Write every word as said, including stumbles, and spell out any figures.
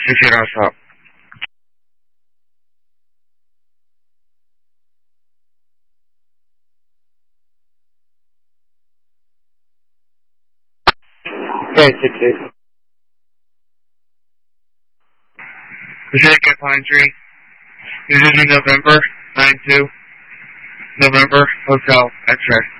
If you don't stop. Okay, six eight. Pacific at Pine Tree. New Jersey, November, nine two. November, Hotel, X-ray.